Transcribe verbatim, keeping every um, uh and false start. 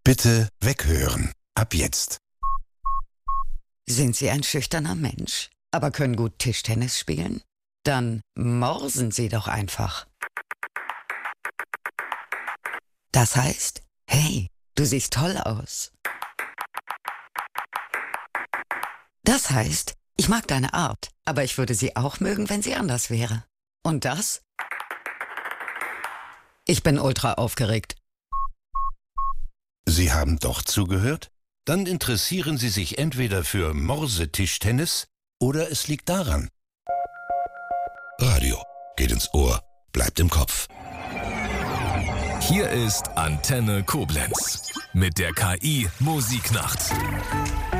Bitte weghören. Ab jetzt. Sind Sie ein schüchterner Mensch, aber können gut Tischtennis spielen? Dann morsen Sie doch einfach. Das heißt, hey, du siehst toll aus. Das heißt, ich mag deine Art, aber ich würde sie auch mögen, wenn sie anders wäre. Und das? Ich bin ultra aufgeregt. Sie haben doch zugehört? Dann interessieren Sie sich entweder für Morsetischtennis oder es liegt daran. Radio geht ins Ohr, bleibt im Kopf. Hier ist Antenne Koblenz mit der K I Musiknacht.